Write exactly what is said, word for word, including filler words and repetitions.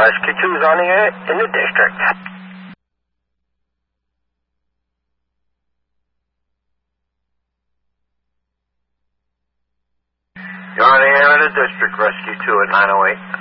Rescue two is on the air in the district. You're on the air in the district, Rescue two at nine oh eight.